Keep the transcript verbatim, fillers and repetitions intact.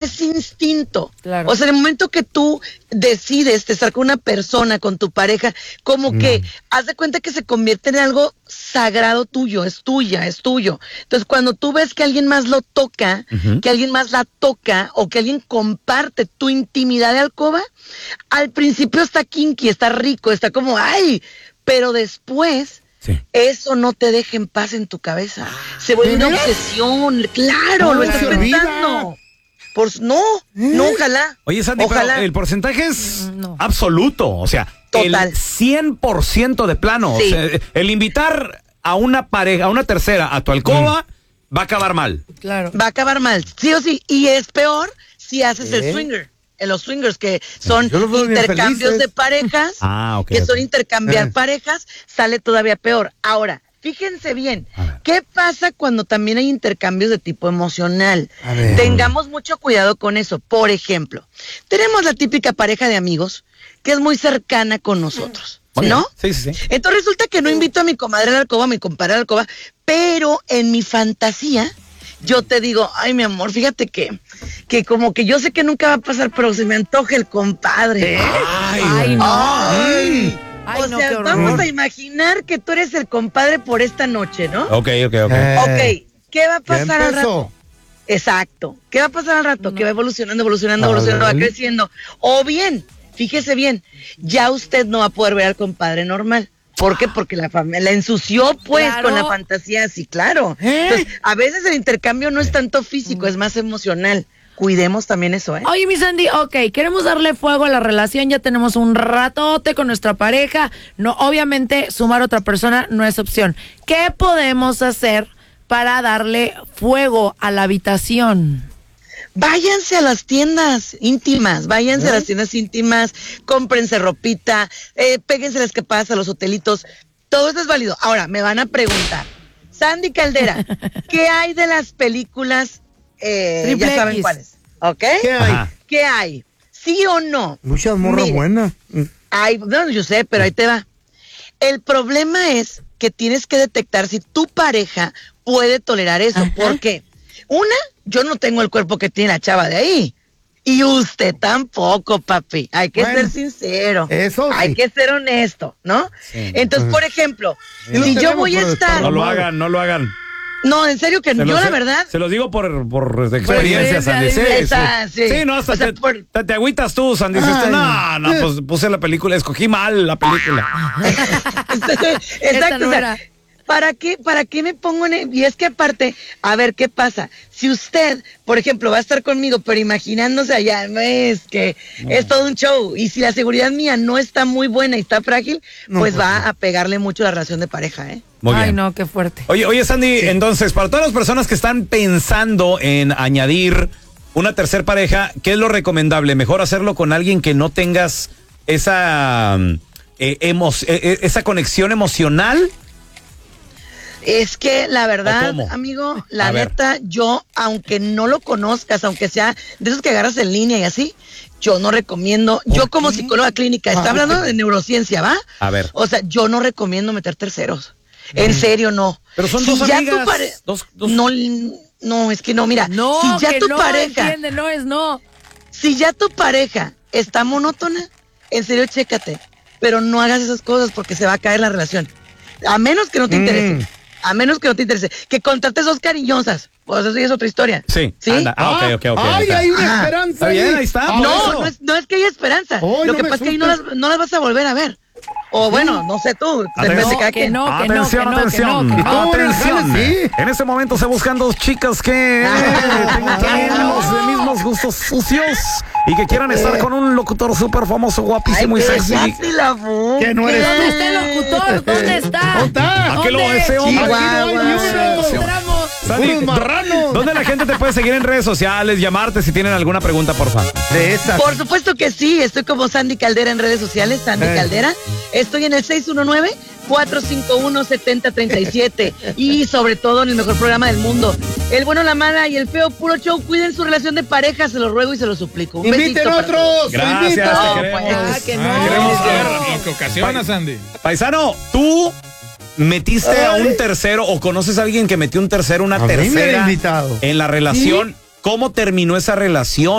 es instinto. Claro. O sea, en el momento que tú decides estar con una persona, con tu pareja, como que Mm. haz de cuenta que se convierte en algo sagrado tuyo, es tuya, es tuyo. Entonces, cuando tú ves que alguien más lo toca, Ujú. que alguien más la toca o que alguien comparte tu intimidad de alcoba, al principio está kinky, está rico, está como, ¡ay! Pero después... Sí. Eso no te deja en paz en tu cabeza. Se vuelve una ¿Verdad? obsesión. Claro, No, lo se estás olvida. pensando. Por, no, no, ojalá. Oye, Sandy, ojalá. pero el porcentaje es No. absoluto, o sea, Total. el cien por ciento de plano. Sí. O sea, el invitar a una pareja, a una tercera, a tu alcoba, va a acabar mal. Claro. Va a acabar mal, sí o sí. Y es peor si haces ¿Eh? el swinger. En los swingers, que son Yo los veo bien intercambios felices. de parejas, Ah, ok, que son ok. intercambiar Eh. parejas, sale todavía peor. Ahora, fíjense bien, A ver. ¿qué pasa cuando también hay intercambios de tipo emocional? A ver. Tengamos mucho cuidado con eso. Por ejemplo, tenemos la típica pareja de amigos que es muy cercana con nosotros, Muy ¿no? bien. Sí, sí, sí. Entonces resulta que no invito a mi comadre a la alcoba, a mi compadre a la alcoba, pero en mi fantasía yo te digo, ay, mi amor, fíjate que, que como que yo sé que nunca va a pasar, pero se me antoja el compadre. Ay, no. Ay. Ay, o no, sea, qué horror. vamos a imaginar que tú eres el compadre por esta noche, ¿no? Ok, ok, ok. Eh, Ok, ¿qué va a ya pasar al rato? empezó. Exacto. ¿Qué va a pasar al rato? No. Que va evolucionando, evolucionando, A evolucionando, va ver. creciendo. O bien, fíjese bien, ya usted no va a poder ver al compadre normal. ¿Por qué? Porque la familia la ensució, pues, Claro. con la fantasía, sí, claro. ¿Eh? Entonces, a veces el intercambio no es tanto físico, es más emocional. Cuidemos también eso, ¿eh? Oye, mi Sandy, ok, queremos darle fuego a la relación, ya tenemos un ratote con nuestra pareja, no, obviamente sumar otra persona no es opción. ¿Qué podemos hacer para darle fuego a la habitación? Váyanse a las tiendas íntimas, váyanse a las tiendas íntimas, cómprense ropita, eh, péguense las escapadas a los hotelitos. Todo eso es válido. Ahora, me van a preguntar, Sandy Caldera, ¿qué hay de las películas? Eh, Triple ya saben X. cuáles, ¿ok? ¿Qué hay? Ajá. ¿Qué hay? ¿Sí o no? Muchas morras Mire. buenas. Mm. Ay, no, yo sé, pero ahí te va. El problema es que tienes que detectar si tu pareja puede tolerar eso. Ajá. ¿Por qué? Una, yo no tengo el cuerpo que tiene la chava de ahí. Y usted tampoco, papi. Hay que Bueno, ser sincero. eso sí. Hay que ser honesto, ¿no? Sí. Entonces, por ejemplo, Y lo si yo tenemos voy a por estar... No lo Normal. hagan, no lo hagan. No, en serio que Se yo los- la verdad... Se los digo por, por experiencia, experiencia, Sandy. Sí, dice. Esa, sí. sí. Sí, no, hasta O sea, te, por- te, te agüitas tú, Sandy. Dices tú, Ay. no, no, pues puse la película, escogí mal la película. Exacto, no o sea, era. ¿para qué, ¿para qué me pongo en el- Y es que aparte, a ver, ¿qué pasa? Si usted, por ejemplo, va a estar conmigo, pero imaginándose allá, no es que es todo un show, y si la seguridad mía no está muy buena y está frágil, No, pues pues va no. a pegarle mucho la relación de pareja, ¿eh? Muy Ay, bien. no, qué fuerte. Oye, oye, Sandy, entonces, para todas las personas que están pensando en añadir una tercer pareja, ¿qué es lo recomendable? ¿Mejor hacerlo con alguien que no tengas esa, mm, eh, emo- eh, eh, esa conexión emocional? Es que la ¿O verdad, cómo? amigo, la A ver. neta, yo, aunque no lo conozcas, aunque sea de esos que agarras en línea y así, yo no recomiendo, yo como psicóloga clínica, está Ah, hablando ok. de neurociencia, ¿va? A ver. O sea, yo no recomiendo meter terceros. En serio, no. Pero son Si dos ya amigas, tu pare- dos- dos- No, no, es que no, mira, No, si ya que tu no, pareja, entiende, no es no. si ya tu pareja está monótona, en serio, chécate. Pero no hagas esas cosas porque se va a caer la relación. A menos que no te Mm. interese. A menos que no te interese. Que contrates dos cariñosas. Pues eso ya es otra historia. Sí. ¿Sí? Anda. Ah, ok, ok, ok. ahí Ay, está. hay una Ajá. esperanza. Está bien, ahí está. Ah, por No, eso. no es, no es que haya esperanza. Ay, Lo no que me pasa es que ahí no las, asustes. no las vas a volver a ver. O bueno, no sé tú. Depende de cada que quien. no, que no, Atención, que no, que atención, no, que no. atención. Sí. En este momento se buscan dos chicas que Ah. tengan también los mismos gustos sucios y que quieran estar con un locutor súper famoso, guapísimo y sexy. cállate la boca. Que no eres ¿Dónde tú. está el locutor? ¿Dónde está? ¿Dónde está? ¿A qué lo ¿Dónde? ese hombre? Aquí no hay Chihuahua. ni Nos uno. encontramos. Sandy, Puros marranos. ¿dónde la gente te puede seguir en redes sociales, llamarte si tienen alguna pregunta, por favor? De esas. Por supuesto que sí, estoy como Sandy Caldera en redes sociales, Sandy Eh. Caldera. Estoy en el seis uno nueve, cuatro cinco uno, siete cero tres siete y sobre todo en el mejor programa del mundo. El bueno, la mala y el feo, puro show. Cuiden su relación de pareja, se lo ruego y se lo suplico. Un Inviten besito para todos. otros. Gracias, inviten. te No, queremos. pues, Ah, que no. Ah, queremos No. ver lo que ocasiona, Sandy. Paisano, tú metiste a un tercero o conoces a alguien que metió un tercero, una A mí me han tercera invitado. en la relación. ¿Cómo terminó esa relación?